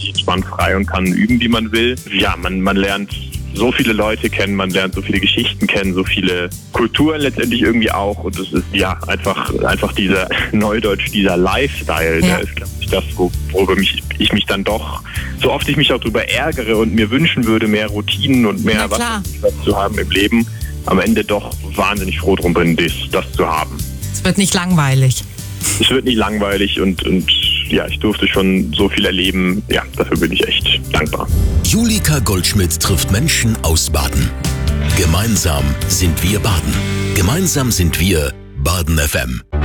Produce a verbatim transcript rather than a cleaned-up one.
frei und kann üben, wie man will. Ja, man, man lernt so viele Leute kennen, man lernt so viele Geschichten kennen, so viele Kulturen letztendlich irgendwie auch. Und es ist ja einfach, einfach dieser Neudeutsch, dieser Lifestyle, ja. Der ist, glaube ich, das, worüber mich, ich mich dann doch, so oft ich mich auch darüber ärgere und mir wünschen würde, mehr Routinen und mehr was zu haben im Leben, am Ende doch wahnsinnig froh drum bin, das, das zu haben. Es wird nicht langweilig. Es wird nicht langweilig und, und ja, ich durfte schon so viel erleben. Ja, dafür bin ich echt dankbar. Julika Goldschmidt trifft Menschen aus Baden. Gemeinsam sind wir Baden. Gemeinsam sind wir Baden F M.